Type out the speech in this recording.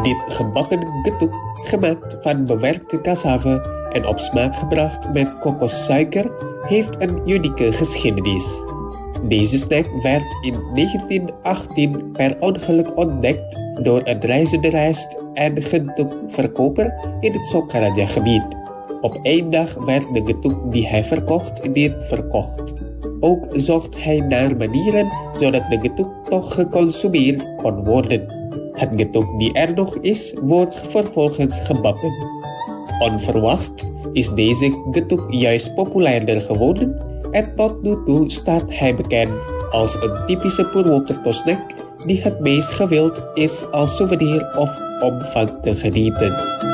Dit gebakken getuk, gemaakt van bewerkte cassave en op smaak gebracht met kokossuiker, heeft een unieke geschiedenis. Deze snack werd in 1918 per ongeluk ontdekt door een reizende rijst- en getukverkoper in het Sokaraja-gebied. Op één dag werd de getuk die hij verkocht niet verkocht. Ook zocht hij naar manieren zodat de getuk toch geconsumeerd kon worden. Het getuk die er nog is, wordt vervolgens gebakken. Onverwacht is deze getuk juist populairder geworden en tot nu toe staat hij bekend als een typische Purwokerto-snack die het meest gewild is als souvenir of om van te genieten.